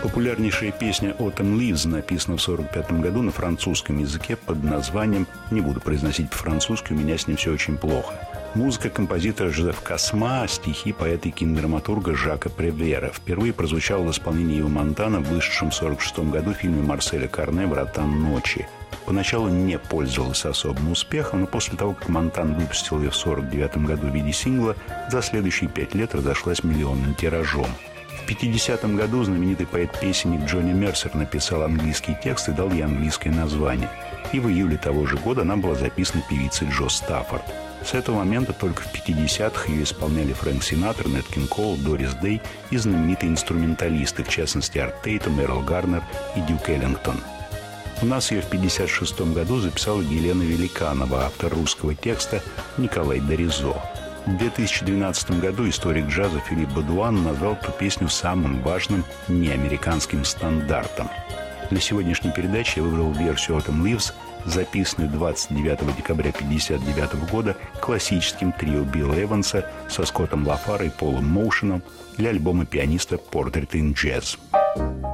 Популярнейшая песня «Autumn Leaves» написана в 1945 году на французском языке под названием, не буду произносить по-французски, у меня с ним все очень плохо. Музыка композитора Жозефа Косма, стихи поэта и кинодраматурга Жака Превера. Впервые прозвучал в исполнении Ива Монтана в вышедшем в 1946 году фильме Марселя Карне «Братан ночи». Поначалу не пользовалась особым успехом, но после того, как Монтан выпустил ее в 1949 году в виде сингла, за следующие 5 лет разошлась миллионным тиражом. В 1950 году знаменитый поэт-песенник Джонни Мерсер написал английский текст и дал ей английское название. И в июле того же года она была записана певицей Джо Стаффорд. С этого момента только в 50-х ее исполняли Фрэнк Синатра, Нэт Кинг Кол, Дорис Дэй и знаменитые инструменталисты, в частности Арт Тейтум, Эрл Гарнер и Дюк Эллингтон. У нас ее в 1956 году записала Елена Великанова, автор русского текста Николай Доризо. В 2012 году историк джаза Филипп Бадуан назвал эту песню самым важным неамериканским стандартом. Для сегодняшней передачи я выбрал версию «Autumn Leaves», записанную 29 декабря 1959 года классическим трио Билла Эванса со Скоттом Лафарой и Полом Моушеном для альбома пианиста «Portrait in Jazz».